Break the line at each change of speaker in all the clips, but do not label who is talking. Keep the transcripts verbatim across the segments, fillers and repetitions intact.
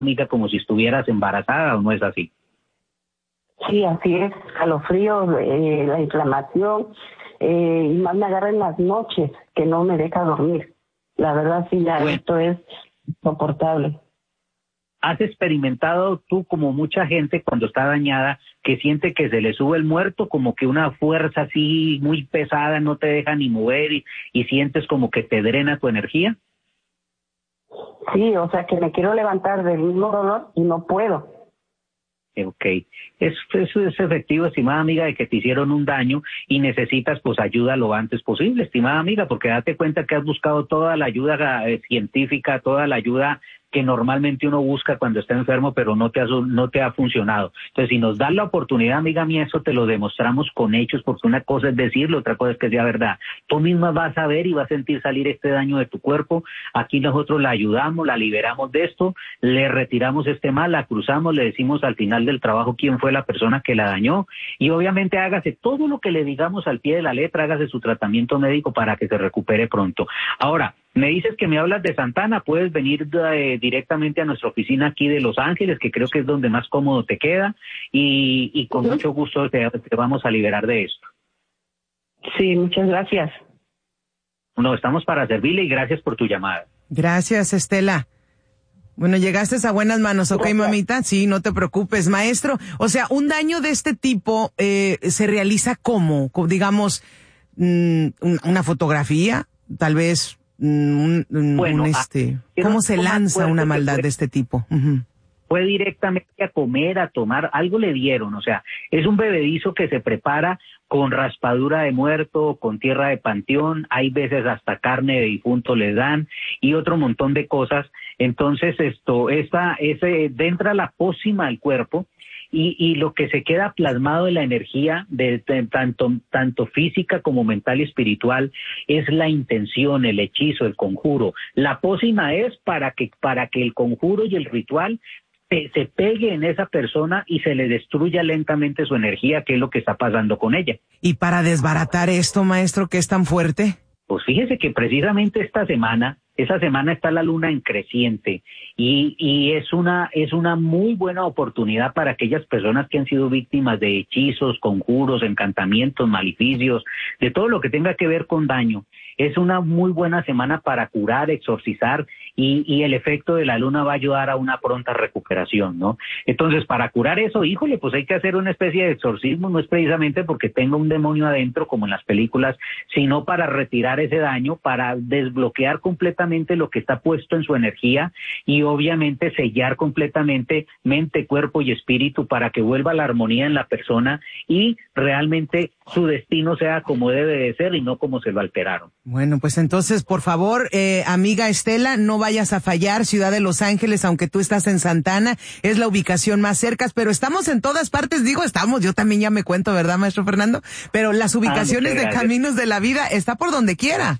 amiga, como si estuvieras embarazada, ¿o no es así?
Sí, así es, calofríos, eh, la inflamación, eh, y más me agarra en las noches, que no me deja dormir. La verdad, sí, ya
Bueno.
esto es insoportable.
¿Has experimentado tú, como mucha gente cuando está dañada, que siente que se le sube el muerto, como que una fuerza así muy pesada no te deja ni mover y, y sientes como que te drena tu energía?
Sí, o sea, que me quiero levantar del mismo dolor y no puedo.
Ok, eso es, es efectivo, estimada amiga, de que te hicieron un daño y necesitas pues ayuda lo antes posible, estimada amiga, porque date cuenta que has buscado toda la ayuda eh, científica, toda la ayuda que normalmente uno busca cuando está enfermo, pero no te ha, no te ha funcionado. Entonces, si nos das la oportunidad, amiga mía, eso te lo demostramos con hechos, porque una cosa es decirlo, otra cosa es que sea verdad. Tú misma vas a ver y vas a sentir salir este daño de tu cuerpo. Aquí nosotros la ayudamos, la liberamos de esto, le retiramos este mal, la cruzamos, le decimos al final del trabajo quién fue la persona que la dañó, y obviamente hágase todo lo que le digamos al pie de la letra, hágase su tratamiento médico para que se recupere pronto. Ahora, me dices que me hablas de Santana, puedes venir de, directamente a nuestra oficina aquí de Los Ángeles, que creo que es donde más cómodo te queda, y, y con mucho gusto te, te vamos a liberar de esto.
Sí, muchas gracias.
No, estamos para servirle y gracias por tu llamada.
Gracias, Estela. Bueno, llegaste a buenas manos, ¿ok, gracias, mamita? Sí, no te preocupes, maestro. O sea, un daño de este tipo eh, se realiza ¿cómo? Digamos, mmm, una fotografía, tal vez... Un, un, bueno, un este, ¿cómo se lanza una maldad de este tipo? Uh-huh.
Fue directamente a comer, a tomar, algo le dieron, o sea, es un bebedizo que se prepara con raspadura de muerto, con tierra de panteón, hay veces hasta carne de difunto les dan y otro montón de cosas. Entonces esto, esta, ese, entra la pócima al cuerpo. Y, y lo que se queda plasmado en la energía, de, de tanto, tanto física como mental y espiritual, es la intención, el hechizo, el conjuro. La pócima es para que, para que el conjuro y el ritual se, se pegue en esa persona y se le destruya lentamente su energía, que es lo que está pasando con ella.
¿Y para desbaratar esto, maestro, qué es tan fuerte?
Pues fíjese que precisamente esta semana, esa semana está la luna en creciente y, y es una es una muy buena oportunidad para aquellas personas que han sido víctimas de hechizos, conjuros, encantamientos, maleficios, de todo lo que tenga que ver con daño. Es una muy buena semana para curar, exorcizar y, y el efecto de la luna va a ayudar a una pronta recuperación, ¿no? Entonces, para curar eso, híjole, pues hay que hacer una especie de exorcismo, no es precisamente porque tenga un demonio adentro como en las películas, sino para retirar ese daño, para desbloquear completamente lo que está puesto en su energía y obviamente sellar completamente mente, cuerpo y espíritu para que vuelva la armonía en la persona y realmente su destino sea como debe de ser y no como se lo alteraron.
Bueno, pues entonces, por favor, eh, amiga Estela, no vayas a fallar, Ciudad de Los Ángeles, aunque tú estás en Santana, es la ubicación más cerca, pero estamos en todas partes, digo, estamos, yo también ya me cuento, ¿verdad, maestro Fernando? Pero las ubicaciones ah, de Caminos de la Vida está por donde quiera.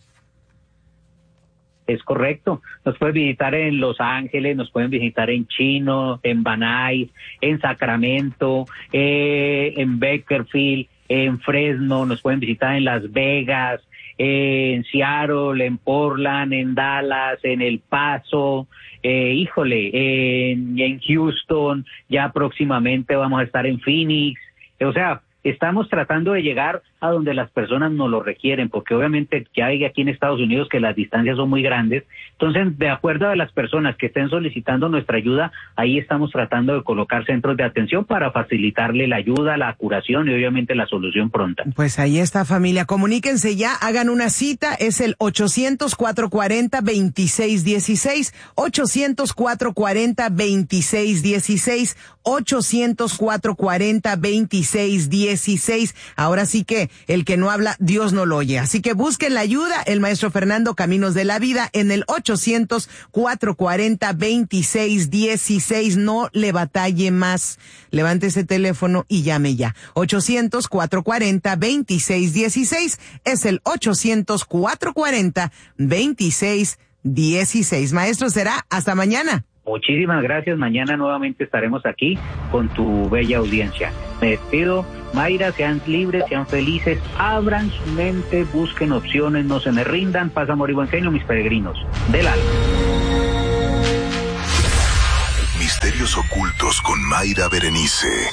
Es correcto, nos pueden visitar en Los Ángeles, nos pueden visitar en Chino, en Van Nuys, en Sacramento, eh, en Bakersfield, en Fresno, nos pueden visitar en Las Vegas, eh, en Seattle, en Portland, en Dallas, en El Paso, eh, híjole, en, en Houston, ya próximamente vamos a estar en Phoenix, o sea, estamos tratando de llegar a donde las personas nos lo requieren, porque obviamente ya hay aquí en Estados Unidos que las distancias son muy grandes, entonces de acuerdo a las personas que estén solicitando nuestra ayuda, ahí estamos tratando de colocar centros de atención para facilitarle la ayuda, la curación y obviamente la solución pronta.
Pues ahí está, familia, comuníquense ya, hagan una cita, es el ochocientos, cuatrocientos cuarenta, veintiséis dieciséis, ochocientos, cuatrocientos cuarenta, veintiséis dieciséis, ochocientos, cuatrocientos cuarenta, veintiséis dieciséis, ahora sí que el que no habla, Dios no lo oye. Así que busquen la ayuda, el maestro Fernando, Caminos de la Vida, en el ochocientos, cuatrocientos cuarenta, veintiséis dieciséis. No le batalle más. Levante ese teléfono y llame ya. ochocientos, cuatrocientos cuarenta, veintiséis dieciséis. Es el ochocientos, cuatrocientos cuarenta, veintiséis dieciséis. Maestro, será hasta mañana.
Muchísimas gracias. Mañana nuevamente estaremos aquí con tu bella audiencia. Me despido. Mayra, sean libres, sean felices, abran su mente, busquen opciones, no se me rindan. Paz, amor y buen genio, mis peregrinos del alma.
Misterios Ocultos con Mayra Berenice.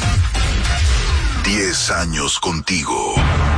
Diez años contigo.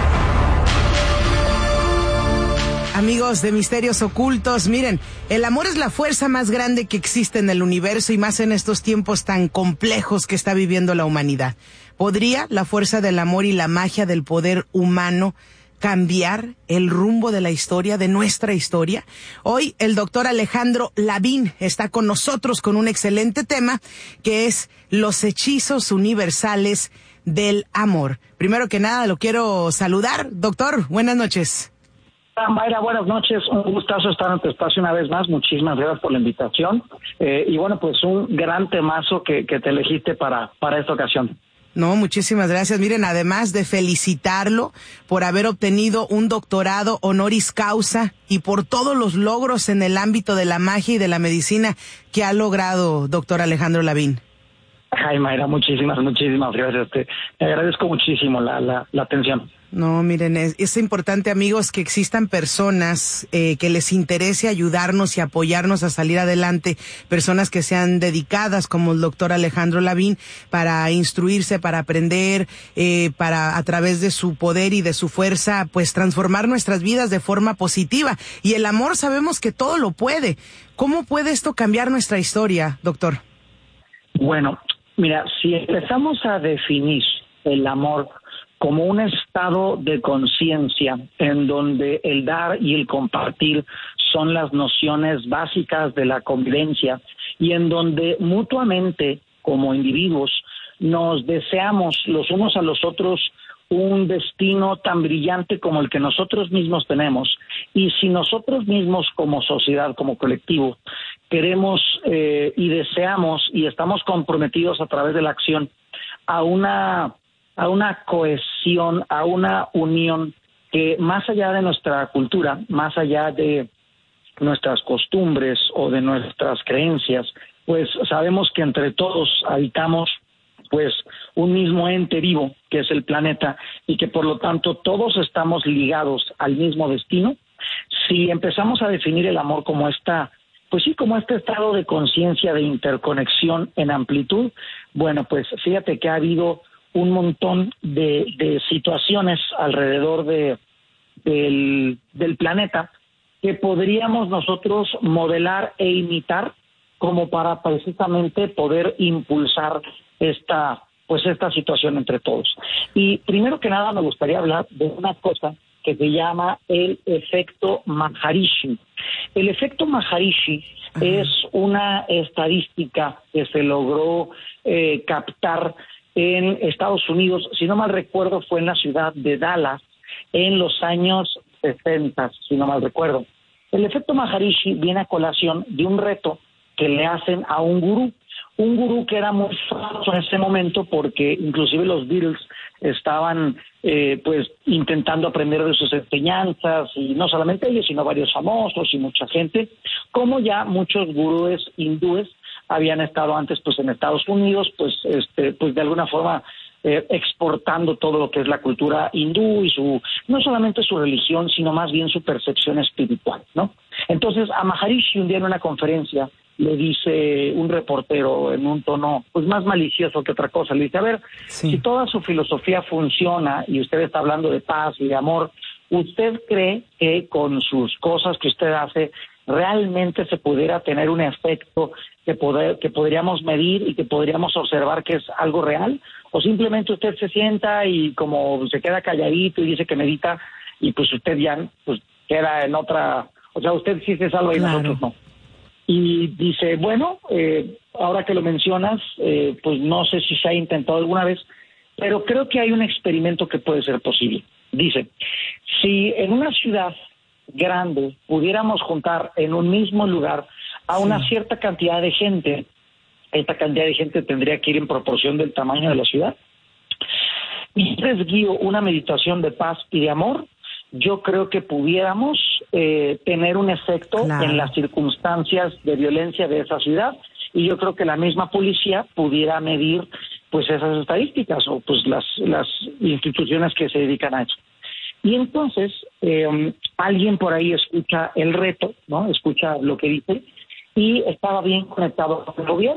Amigos de Misterios Ocultos, miren, el amor es la fuerza más grande que existe en el universo y más en estos tiempos tan complejos que está viviendo la humanidad. ¿Podría la fuerza del amor y la magia del poder humano cambiar el rumbo de la historia, de nuestra historia? Hoy el doctor Alejandro Lavín está con nosotros con un excelente tema que es los hechizos universales del amor. Primero que nada lo quiero saludar. Doctor, buenas noches.
Mayra, buenas noches, un gustazo estar en tu espacio una vez más, muchísimas gracias por la invitación, eh, y bueno, pues un gran temazo que, que te elegiste para, para esta ocasión.
No, muchísimas gracias. Miren, además de felicitarlo por haber obtenido un doctorado honoris causa y por todos los logros en el ámbito de la magia y de la medicina que ha logrado, doctor Alejandro Lavín.
Ay, Mayra, muchísimas, muchísimas gracias, te, te agradezco muchísimo la, la, la atención.
No, miren, es, es importante, amigos, que existan personas eh, que les interese ayudarnos y apoyarnos a salir adelante, personas que sean dedicadas como el doctor Alejandro Lavín para instruirse, para aprender, eh, para a través de su poder y de su fuerza, pues transformar nuestras vidas de forma positiva. Y el amor sabemos que todo lo puede. ¿Cómo puede esto cambiar nuestra historia, doctor?
Bueno, mira, si empezamos a definir el amor como un estado de conciencia en donde el dar y el compartir son las nociones básicas de la convivencia y en donde mutuamente como individuos nos deseamos los unos a los otros un destino tan brillante como el que nosotros mismos tenemos, y si nosotros mismos como sociedad, como colectivo, queremos eh, y deseamos y estamos comprometidos a través de la acción a una a una cohesión, a una unión que más allá de nuestra cultura, más allá de nuestras costumbres o de nuestras creencias, pues sabemos que entre todos habitamos pues un mismo ente vivo que es el planeta y que por lo tanto todos estamos ligados al mismo destino. Si empezamos a definir el amor como esta, pues sí, como este estado de conciencia, de interconexión en amplitud, bueno, pues fíjate que ha habido un montón de, de situaciones alrededor de, del, del planeta que podríamos nosotros modelar e imitar como para precisamente poder impulsar esta, pues esta situación entre todos. Y primero que nada me gustaría hablar de una cosa que se llama el efecto Maharishi. El efecto Maharishi uh-huh. es una estadística que se logró eh, captar en Estados Unidos, si no mal recuerdo, fue en la ciudad de Dallas en los años sesenta, si no mal recuerdo. El efecto Maharishi viene a colación de un reto que le hacen a un gurú, un gurú que era muy famoso en ese momento porque inclusive los Beatles estaban eh, pues intentando aprender de sus enseñanzas, y no solamente ellos, sino varios famosos y mucha gente, como ya muchos gurúes hindúes habían estado antes pues en Estados Unidos, pues este pues de alguna forma eh, exportando todo lo que es la cultura hindú y su no solamente su religión, sino más bien su percepción espiritual, ¿no? Entonces a Maharishi un día en una conferencia le dice un reportero en un tono pues más malicioso que otra cosa, le dice, a ver, sí. si toda su filosofía funciona y usted está hablando de paz y de amor, ¿usted cree que con sus cosas que usted hace realmente se pudiera tener un efecto que, poder, que podríamos medir y que podríamos observar que es algo real? ¿O simplemente usted se sienta y como se queda calladito y dice que medita y pues usted ya pues queda en otra, o sea, usted sí se salva y claro. nosotros no? Y dice, bueno, eh, ahora que lo mencionas, eh, pues no sé si se ha intentado alguna vez, pero creo que hay un experimento que puede ser posible. Dice, si en una ciudad grande pudiéramos juntar en un mismo lugar a una sí. cierta cantidad de gente, esta cantidad de gente tendría que ir en proporción del tamaño de la ciudad, y les guío una meditación de paz y de amor, yo creo que pudiéramos eh, tener un efecto claro. en las circunstancias de violencia de esa ciudad, y yo creo que la misma policía pudiera medir pues esas estadísticas o pues las, las instituciones que se dedican a eso. Y entonces eh, alguien por ahí escucha el reto, ¿no? Escucha lo que dice y estaba bien conectado con el gobierno.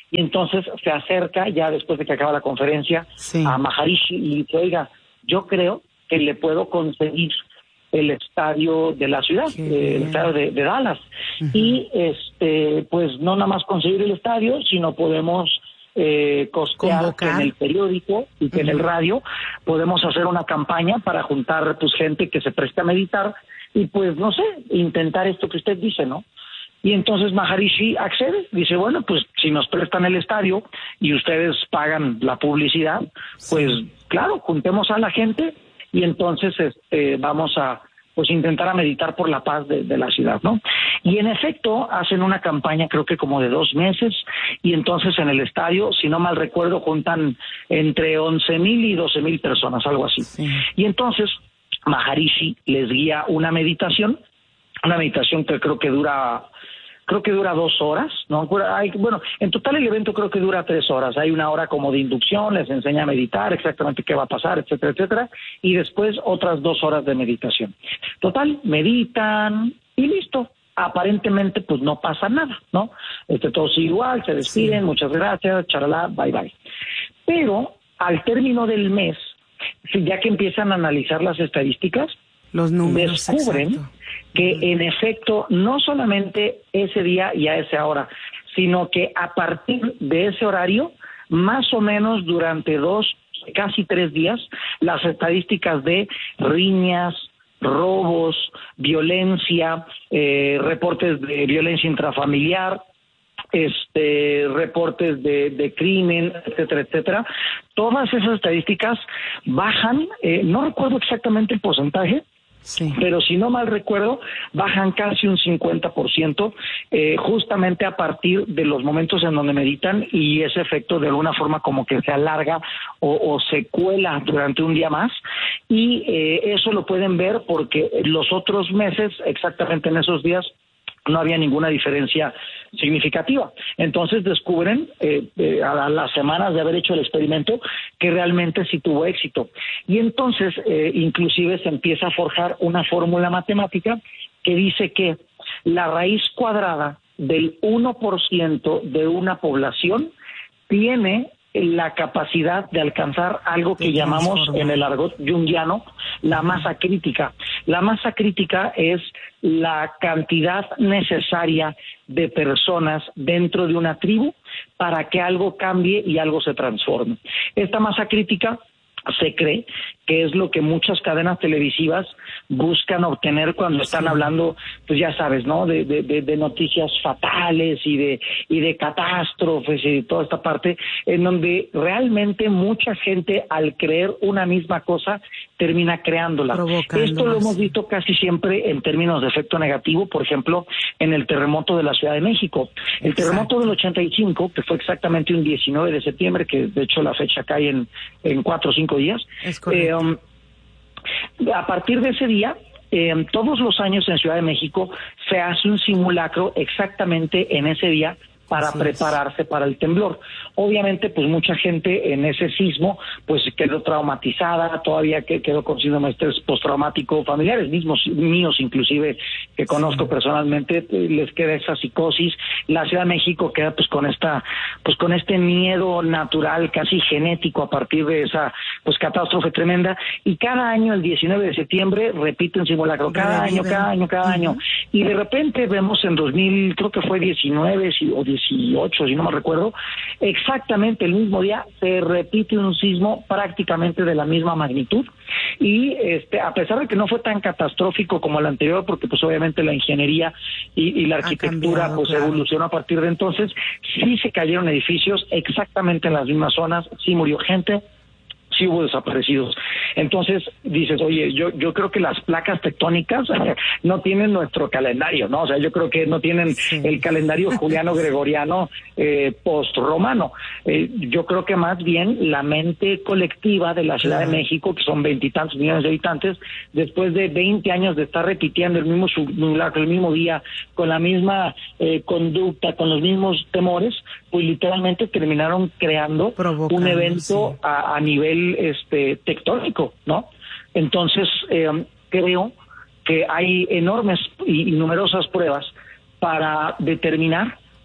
y entonces se acerca ya después de que acaba la conferencia sí. a Maharishi y dice, oiga, yo creo que le puedo conseguir el estadio de la ciudad, eh, el estadio de, de Dallas, uh-huh. y este pues no nada más conseguir el estadio, sino podemos eh, costear Convocar. que en el periódico y que uh-huh. en el radio podemos hacer una campaña para juntar pues gente que se preste a meditar y pues no sé, intentar esto que usted dice, ¿no? Y entonces Maharishi accede, dice, bueno, pues si nos prestan el estadio y ustedes pagan la publicidad, pues sí. claro, juntemos a la gente y entonces este, vamos a pues intentar a meditar por la paz de, de la ciudad, ¿no? Y en efecto hacen una campaña creo que como de dos meses y entonces en el estadio, si no mal recuerdo, juntan entre once mil y doce mil personas, algo así. Sí. Y entonces Maharishi les guía una meditación, una meditación que creo que dura... creo que dura dos horas, ¿no? Hay, bueno, en total el evento creo que dura tres horas. Hay una hora como de inducción, les enseña a meditar, exactamente qué va a pasar, etcétera, etcétera, y después otras dos horas de meditación. Total, meditan y listo. Aparentemente, pues no pasa nada, ¿no? Este, todo sigue igual, se despiden, sí. muchas gracias, charalá, bye bye. Pero al término del mes, ya que empiezan a analizar las estadísticas,
los números,
descubren
exacto.
que en efecto no solamente ese día y a esa hora, sino que a partir de ese horario, más o menos durante dos, casi tres días, las estadísticas de riñas, robos, violencia, eh, reportes de violencia intrafamiliar, este reportes de, de crimen, etcétera, etcétera, todas esas estadísticas bajan, eh, no recuerdo exactamente el porcentaje, sí. pero si no mal recuerdo, bajan casi un cincuenta por ciento, eh, justamente a partir de los momentos en donde meditan y ese efecto de alguna forma como que se alarga o, o se cuela durante un día más y eh, eso lo pueden ver porque los otros meses, exactamente en esos días, no había ninguna diferencia significativa. Entonces descubren eh, eh, a las semanas de haber hecho el experimento que realmente sí tuvo éxito. Y entonces eh, inclusive se empieza a forjar una fórmula matemática que dice que la raíz cuadrada del uno por ciento de una población tiene la capacidad de alcanzar algo que llamamos en el argot junguiano la masa crítica. La masa crítica es la cantidad necesaria de personas dentro de una tribu para que algo cambie y algo se transforme. Esta masa crítica se cree que es lo que muchas cadenas televisivas buscan obtener cuando están sí. hablando, pues ya sabes, ¿no? De, de, de, de noticias fatales y de y de catástrofes y de toda esta parte, en donde realmente mucha gente al creer una misma cosa termina creándola. Esto lo hemos visto casi siempre en términos de efecto negativo, por ejemplo, en el terremoto de la Ciudad de México. El Exacto. terremoto del ochenta y cinco, que fue exactamente un diecinueve de septiembre, que de hecho la fecha cae en, en cuatro o cinco días.
Es correcto.
Eh, um, a partir de ese día, eh, todos los años en Ciudad de México se hace un simulacro exactamente en ese día para Así prepararse es. para el temblor. Obviamente, pues mucha gente en ese sismo pues quedó traumatizada, todavía que quedó con síndrome de estrés postraumático, familiares mismos míos inclusive que conozco sí. personalmente, les queda esa psicosis. La Ciudad de México queda pues con esta pues con este miedo natural, casi genético a partir de esa pues catástrofe tremenda, y cada año el diecinueve de septiembre repite un simulacro, cada año, cada año, cada uh-huh. año, y de repente vemos en dos mil, creo que fue diecinueve o dieciocho, si no me recuerdo, exactamente el mismo día se repite un sismo prácticamente de la misma magnitud, y este a pesar de que no fue tan catastrófico como el anterior, porque pues obviamente la ingeniería y, y la arquitectura cambiado, pues claro. evolucionó a partir de entonces, sí se cayeron edificios exactamente en las mismas zonas, sí murió gente, sí hubo desaparecidos. Entonces dices, oye, yo yo creo que las placas tectónicas no tienen nuestro calendario, ¿no? O sea, yo creo que no tienen sí. el calendario juliano-gregoriano eh, post-romano. Eh, yo creo que más bien la mente colectiva de la Ciudad claro. de México, que son veintitantos millones de habitantes, después de veinte años de estar repitiendo el mismo simulacro, el mismo día, con la misma eh, conducta, con los mismos temores, pues literalmente terminaron creando Provocando, un evento sí. a, a nivel este tectónico, ¿no? Entonces eh, creo que hay enormes y numerosas pruebas para determinar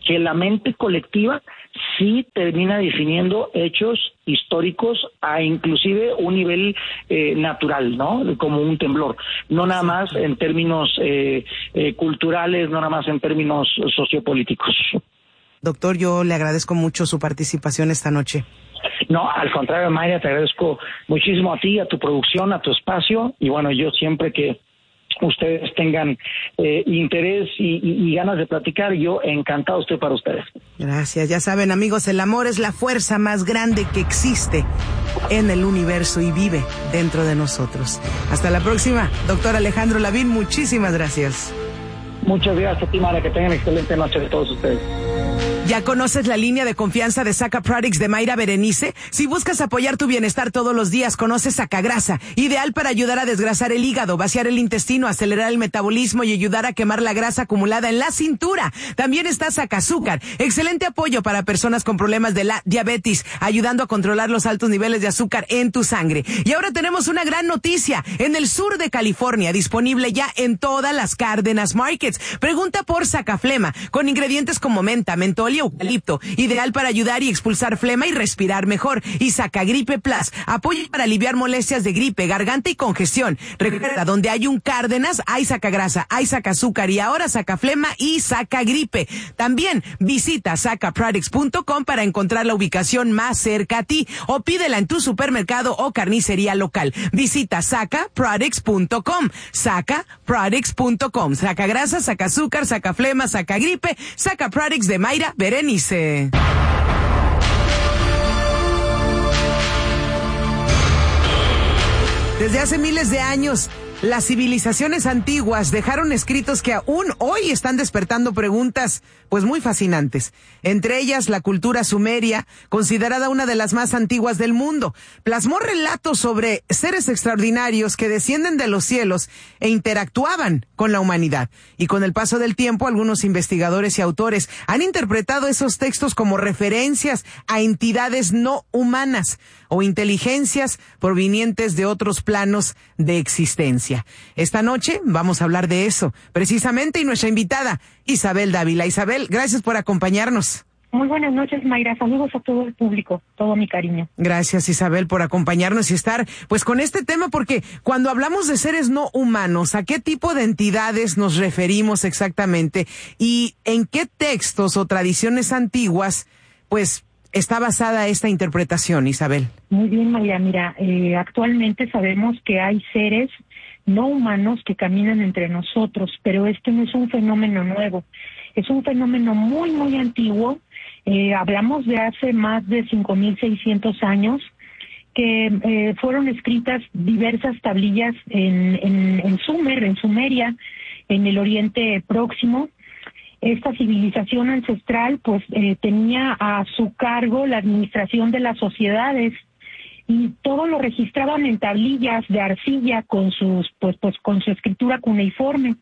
que la mente colectiva sí termina definiendo hechos históricos a inclusive un nivel eh, natural, ¿no? Como un temblor, no nada más en términos eh, eh, culturales, no nada más en términos sociopolíticos.
Doctor, yo le agradezco mucho su participación esta noche.
No, al contrario, Mayra, te agradezco muchísimo a ti, a tu producción, a tu espacio, y bueno, yo siempre que ustedes tengan eh, interés y, y, y ganas de platicar, yo encantado estoy para ustedes.
Gracias. Ya saben, amigos, el amor es la fuerza más grande que existe en el universo y vive dentro de nosotros. Hasta la próxima, doctor Alejandro Lavín, muchísimas gracias.
Muchas gracias a ti, Mayra, que tengan excelente noche de todos ustedes.
¿Ya conoces la línea de confianza de Saca Products de Mayra Berenice? Si buscas apoyar tu bienestar todos los días, conoce Sacagrasa, ideal para ayudar a desgrasar el hígado, vaciar el intestino, acelerar el metabolismo y ayudar a quemar la grasa acumulada en la cintura. También está Sacazúcar, excelente apoyo para personas con problemas de la diabetes, ayudando a controlar los altos niveles de azúcar en tu sangre. Y ahora tenemos una gran noticia, en el sur de California, disponible ya en todas las Cárdenas Markets. Pregunta por Sacaflema, con ingredientes como menta, mentol y eucalipto, ideal para ayudar y expulsar flema y respirar mejor. Y Sacagripe Plus, apoyo para aliviar molestias de gripe, garganta y congestión. Recuerda, donde hay un Cárdenas, hay Sacagrasa, hay Sacazúcar y ahora Sacaflema y Sacagripe. También visita saca products punto com para encontrar la ubicación más cerca a ti o pídela en tu supermercado o carnicería local. Visita saca products punto com, saca products punto com. Sacagrasa, Sacazúcar, Sacaflema, Sacagripe, Saca Products de Mayra Berenice. Desde hace miles de años, las civilizaciones antiguas dejaron escritos que aún hoy están despertando preguntas, pues muy fascinantes. Entre ellas, la cultura sumeria, considerada una de las más antiguas del mundo, plasmó relatos sobre seres extraordinarios que descienden de los cielos e interactuaban con la humanidad. Y con el paso del tiempo, algunos investigadores y autores han interpretado esos textos como referencias a entidades no humanas o inteligencias provenientes de otros planos de existencia. Esta noche vamos a hablar de eso, precisamente, y nuestra invitada, Isabel Dávila. Isabel, gracias por acompañarnos.
Muy buenas noches, Mayra. Saludos a todo el público, todo mi cariño.
Gracias, Isabel, por acompañarnos y estar pues con este tema, porque cuando hablamos de seres no humanos, ¿a qué tipo de entidades nos referimos exactamente? ¿Y en qué textos o tradiciones antiguas pues está basada esta interpretación, Isabel?
Muy bien, Mayra. Mira, eh, actualmente sabemos que hay seres no humanos que caminan entre nosotros, pero este no es un fenómeno nuevo. Es un fenómeno muy, muy antiguo. Eh, hablamos de hace más de cinco mil seiscientos años, que eh, fueron escritas diversas tablillas en, en, en Sumer, en Sumeria, en el Oriente Próximo. Esta civilización ancestral pues eh, tenía a su cargo la administración de las sociedades y todo lo registraban en tablillas de arcilla con sus pues pues con su escritura cuneiforme.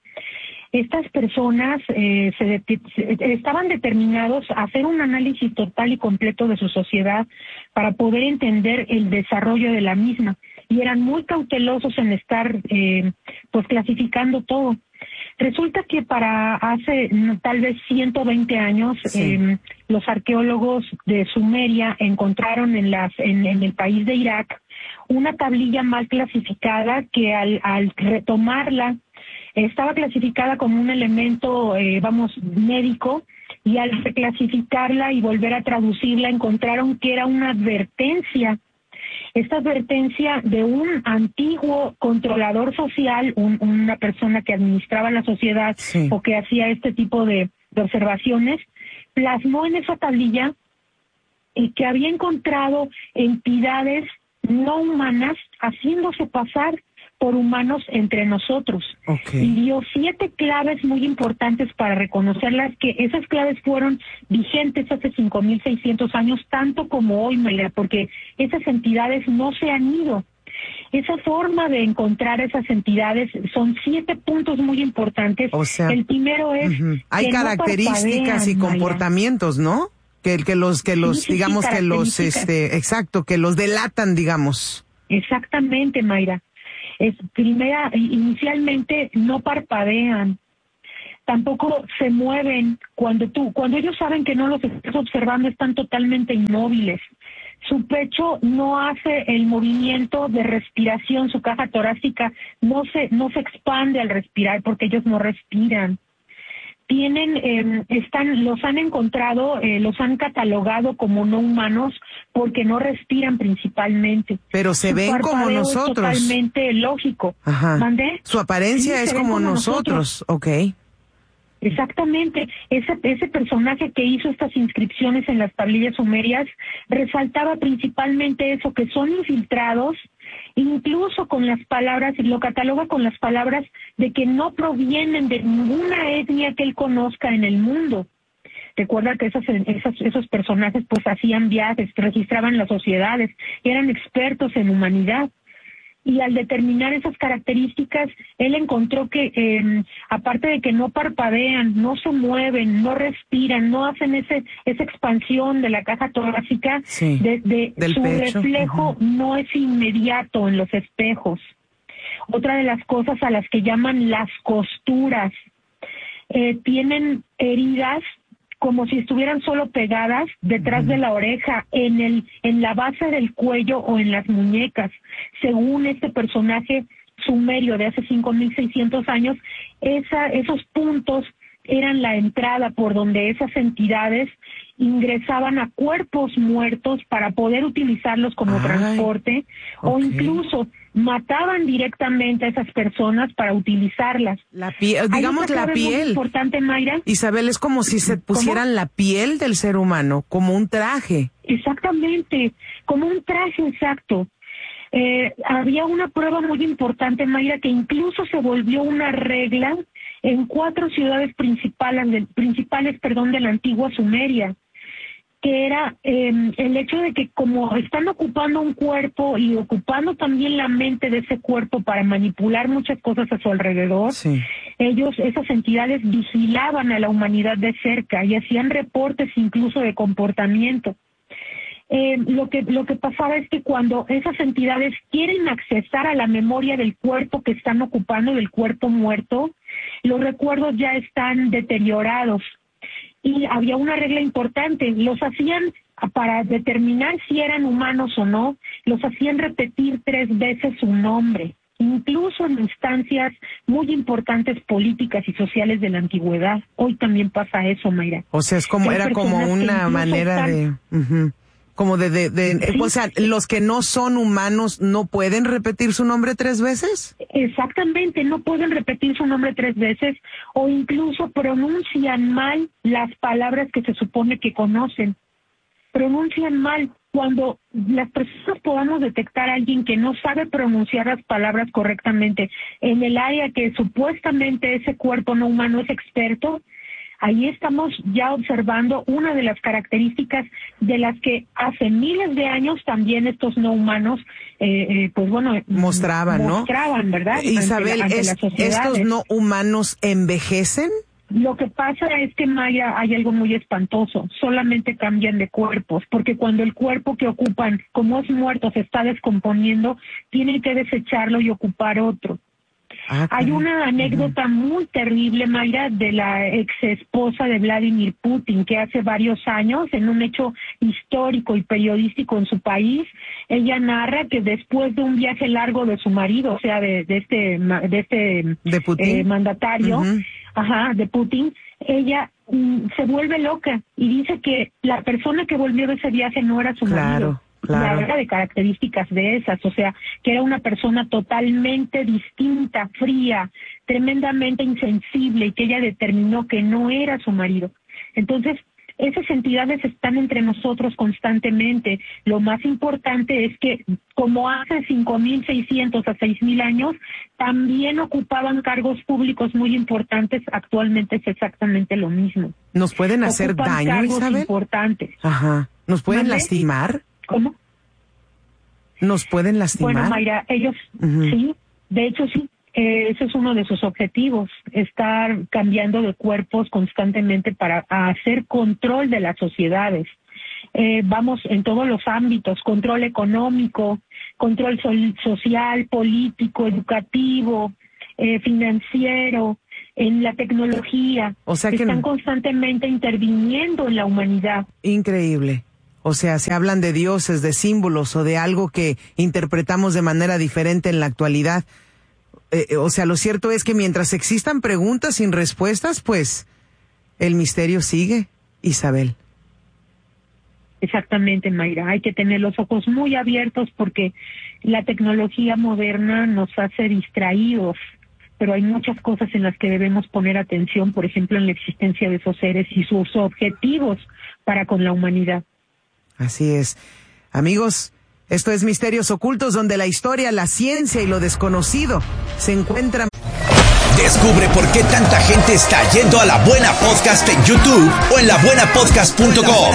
Estas personas eh, se, de, se estaban determinados a hacer un análisis total y completo de su sociedad para poder entender el desarrollo de la misma, y eran muy cautelosos en estar eh, pues clasificando todo. Resulta que para hace tal vez ciento veinte años, sí. eh, los arqueólogos de Sumeria encontraron en, las, en, en el país de Irak una tablilla mal clasificada que al, al retomarla estaba clasificada como un elemento, eh, vamos, médico, y al reclasificarla y volver a traducirla encontraron que era una advertencia. Esta advertencia de un antiguo controlador social, un, una persona que administraba la sociedad, sí, o que hacía este tipo de, de observaciones, plasmó en esa tablilla eh, que había encontrado entidades no humanas haciéndose pasar por humanos entre nosotros. Okay. Y dio siete claves muy importantes para reconocerlas, que esas claves fueron vigentes hace cinco mil seiscientos años, tanto como hoy, Mayra, porque esas entidades no se han ido. Esa forma de encontrar esas entidades son siete puntos muy importantes.
O sea,
el primero es
uh-huh. hay
que
características
no
y comportamientos, Mayra, ¿no? Que, que los, que los, sí, digamos sí, que los, este, exacto, que los delatan, digamos.
Exactamente, Mayra. Es primera, inicialmente no parpadean. tampoco se mueven cuando tú, cuando ellos saben que no los estás observando, están totalmente inmóviles. Su pecho no hace el movimiento de respiración, su caja torácica no se, no se expande al respirar porque ellos no respiran. Tienen, eh, están, los han encontrado, eh, los han catalogado como no humanos porque no respiran principalmente.
Pero se
Su
ven como
parpadeo
nosotros.
Es totalmente lógico.
Ajá.
¿Mandé?
Su apariencia
Sí,
es
se ven
como,
como
nosotros.
nosotros.
Ok.
Exactamente, ese, ese personaje que hizo estas inscripciones en las tablillas sumerias resaltaba principalmente eso, que son infiltrados, incluso con las palabras, y lo cataloga con las palabras de que no provienen de ninguna etnia que él conozca en el mundo. Recuerda que esas, esas, esos personajes pues hacían viajes, registraban las sociedades, eran expertos en humanidad. Y al determinar esas características, él encontró que, eh, aparte de que no parpadean, no se mueven, no respiran, no hacen ese esa expansión de la caja torácica,
sí,
de, de
del
su
pecho.
reflejo
Uh-huh.
no es inmediato en los espejos. Otra de las cosas a las que llaman las costuras, eh, tienen heridas como si estuvieran solo pegadas detrás uh-huh. de la oreja, en el en la base del cuello o en las muñecas. Según este personaje sumerio de hace cinco mil seiscientos años, esa, esos puntos eran la entrada por donde esas entidades ingresaban a cuerpos muertos para poder utilizarlos como
Ay,
transporte, okay. o incluso mataban directamente a esas personas para utilizarlas.
La piel, digamos la piel.
Muy importante, Mayra.
Isabel, es como si se pusieran ¿Cómo? La piel del ser humano, como un traje.
Exactamente, como un traje exacto. Eh, había una prueba muy importante, Mayra, que incluso se volvió una regla en cuatro ciudades principales, de, principales perdón, de la antigua Sumeria, que era eh, el hecho de que como están ocupando un cuerpo y ocupando también la mente de ese cuerpo para manipular muchas cosas a su alrededor,
sí.
ellos, esas entidades vigilaban a la humanidad de cerca y hacían reportes incluso de comportamiento. Eh, lo que lo que pasaba es que cuando esas entidades quieren accesar a la memoria del cuerpo que están ocupando, del cuerpo muerto, los recuerdos ya están deteriorados. Y había una regla importante, los hacían, para determinar si eran humanos o no, los hacían repetir tres veces su nombre, incluso en instancias muy importantes políticas y sociales de la antigüedad. Hoy también pasa eso, Mayra.
O sea, es como, era como una manera están, de... Uh-huh. Como de, de, de sí. O sea, los que no son humanos no pueden repetir su nombre tres veces.
Exactamente, no pueden repetir su nombre tres veces o incluso pronuncian mal las palabras que se supone que conocen. Pronuncian mal. Cuando las personas podamos detectar a alguien que no sabe pronunciar las palabras correctamente en el área que supuestamente ese cuerpo no humano es experto, ahí estamos ya observando una de las características de las que hace miles de años también estos no humanos, eh, eh, pues bueno,
mostraban, ¿no?
Mostraban, ¿verdad?
Isabel,
ante la, ante
es, ¿estos no humanos envejecen?
Lo que pasa es que, Maya, hay algo muy espantoso. Solamente cambian de cuerpos, porque cuando el cuerpo que ocupan, como es muerto, se está descomponiendo, tienen que desecharlo y ocupar otro. Ah, hay una anécdota uh-huh. muy terrible, Mayra, de la ex esposa de Vladimir Putin, que hace varios años, en un hecho histórico y periodístico en su país, ella narra que después de un viaje largo de su marido, o sea, de, de este de este
¿De Putin?
Eh, mandatario, uh-huh. ajá, de Putin, ella mm, se vuelve loca y dice que la persona que volvió de ese viaje no era su
claro.
marido.
Claro.
La era de características de esas, o sea, que era una persona totalmente distinta, fría, tremendamente insensible y que ella determinó que no era su marido. Entonces, esas entidades están entre nosotros constantemente. Lo más importante es que, como hace cinco mil seiscientos a seis mil años, también ocupaban cargos públicos muy importantes. Actualmente es exactamente lo mismo.
¿Nos pueden hacer
Ocupan
daño,
cargos
Isabel?
importantes.
Ajá. ¿Nos pueden
¿Mande?
lastimar?
¿Cómo?
¿Nos pueden lastimar?
Bueno, Mayra, ellos uh-huh. sí, de hecho sí, eh, ese es uno de sus objetivos, estar cambiando de cuerpos constantemente para hacer control de las sociedades. Eh, vamos en todos los ámbitos, control económico, control so- social, político, educativo, eh, financiero, en la tecnología,
o sea que
están
no.
constantemente interviniendo en la humanidad.
Increíble. O sea, se hablan de dioses, de símbolos o de algo que interpretamos de manera diferente en la actualidad. Eh, o sea, lo cierto es que mientras existan preguntas sin respuestas, pues el misterio sigue, Isabel.
Exactamente, Mayra. Hay que tener los ojos muy abiertos porque la tecnología moderna nos hace distraídos, pero hay muchas cosas en las que debemos poner atención, por ejemplo, en la existencia de esos seres y sus objetivos para con la humanidad.
Así es. Amigos, esto es Misterios Ocultos, donde la historia, la ciencia y lo desconocido se encuentran.
Descubre por qué tanta gente está yendo a La Buena Podcast en YouTube o en la buena podcast punto com.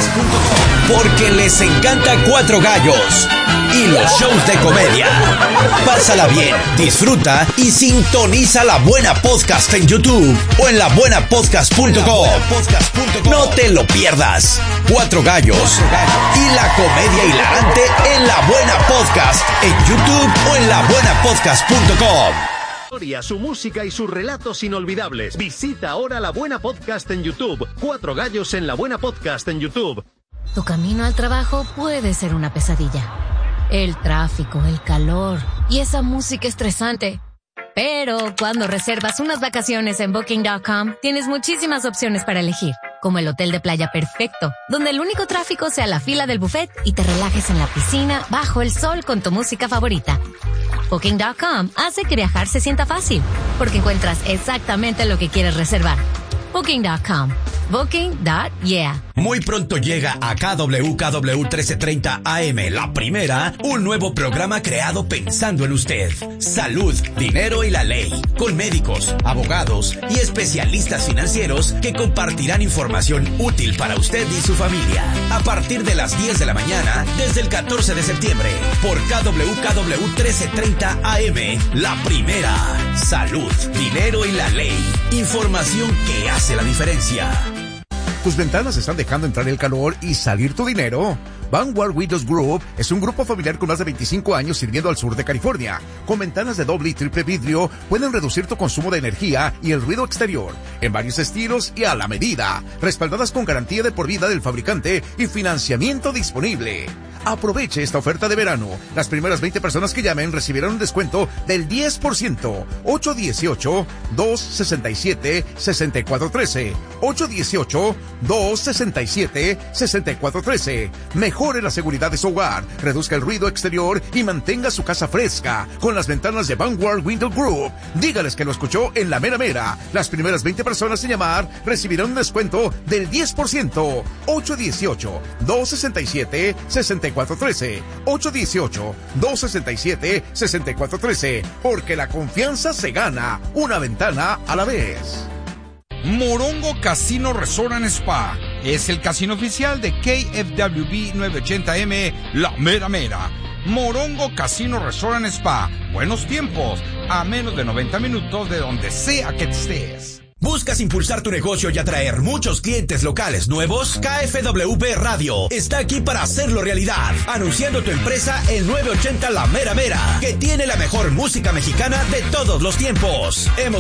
Porque les encanta Cuatro Gallos y los shows de comedia. Pásala bien, disfruta y sintoniza La Buena Podcast en YouTube o en la buena podcast punto com. No te lo pierdas. Cuatro Gallos y la comedia hilarante en La Buena Podcast en YouTube o en la buena podcast punto com.
Su música y sus relatos inolvidables. Visita ahora La Buena Podcast en YouTube. Cuatro Gallos en La Buena Podcast en YouTube.
Tu camino al trabajo puede ser una pesadilla. El tráfico, el calor y esa música estresante. Pero cuando reservas unas vacaciones en Booking punto com, tienes muchísimas opciones para elegir. Como el hotel de playa perfecto, donde el único tráfico sea la fila del buffet y te relajes en la piscina bajo el sol con tu música favorita. Booking punto com hace que viajar se sienta fácil, porque encuentras exactamente lo que quieres reservar. Booking punto com. Booking. Yeah.
Muy pronto llega a K W K W trece treinta A M, La Primera, un nuevo programa creado pensando en usted. Salud, dinero y la ley, con médicos, abogados y especialistas financieros que compartirán información útil para usted y su familia. A partir de las diez de la mañana, desde el catorce de septiembre, por K W K W trece treinta A M, La Primera. Salud, dinero y la ley. Información que hace la diferencia.
¿Tus ventanas están dejando entrar el calor y salir tu dinero? Vanguard Windows Group es un grupo familiar con más de veinticinco años sirviendo al sur de California. Con ventanas de doble y triple vidrio, pueden reducir tu consumo de energía y el ruido exterior, en varios estilos y a la medida, respaldadas con garantía de por vida del fabricante y financiamiento disponible. Aproveche esta oferta de verano. Las primeras veinte personas que llamen recibirán un descuento del diez por ciento. ocho uno ocho, dos seis siete, seis cuatro uno tres. ocho uno ocho, dos seis siete, seis cuatro uno tres. Mejore la seguridad de su hogar, reduzca el ruido exterior y mantenga su casa fresca con las ventanas de Vanguard Windows Group. Dígales que lo escuchó en La Mera Mera. Las primeras veinte personas en llamar recibirán un descuento del diez por ciento. ocho uno ocho, dos seis siete, seis cuatro uno tres. ocho uno ocho, dos seis siete, seis cuatro uno tres. Porque la confianza se gana una ventana a la vez.
Morongo Casino Resort and Spa es el casino oficial de K F W B novecientos ochenta M, La Mera Mera. Morongo Casino Resort and Spa. Buenos tiempos, a menos de noventa minutos de donde sea que estés.
¿Buscas impulsar tu negocio y atraer muchos clientes locales nuevos? K F W B Radio está aquí para hacerlo realidad, anunciando tu empresa en novecientos ochenta La Mera Mera, que tiene la mejor música mexicana de todos los tiempos. Hemos